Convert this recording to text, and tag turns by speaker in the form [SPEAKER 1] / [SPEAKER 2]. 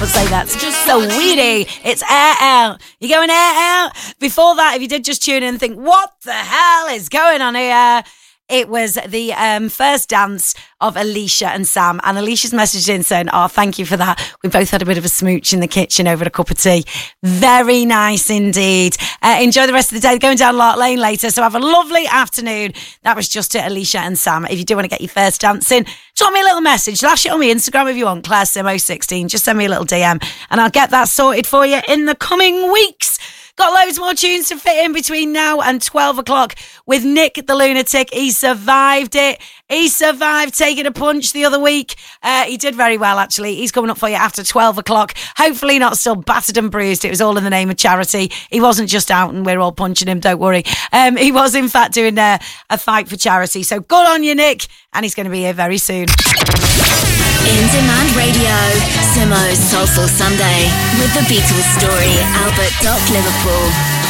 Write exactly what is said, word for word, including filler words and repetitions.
[SPEAKER 1] say that's just so weedy. It's Air Out. You going Air Out? Before that, if you did just tune in and think, what the hell is going on here? It was the um, first dance of Alicia and Sam. And Alicia's messaged in saying, oh, thank you for that. We both had a bit of a smooch in the kitchen over a cup of tea. Very nice indeed. Uh, enjoy the rest of the day. Going down Lark Lane later. So have a lovely afternoon. That was just to Alicia and Sam. If you do want to get your first dance in, drop me a little message. Lash it on my Instagram if you want. Claire Simo sixteen. Just send me a little D M and I'll get that sorted for you in the coming weeks. Got loads more tunes to fit in between now and twelve o'clock with Nick the Lunatic. He survived it. He survived taking a punch the other week. Uh, he did very well, actually. He's coming up for you after twelve o'clock. Hopefully not still battered and bruised. It was all in the name of charity. He wasn't just out and we're all punching him, don't worry. Um, he was, in fact, doing uh, a fight for charity. So good on you, Nick. And he's going to be here very soon.
[SPEAKER 2] In Demand Radio, Simo's Soulful Sunday with the Beatles story, Albert Dock, Liverpool.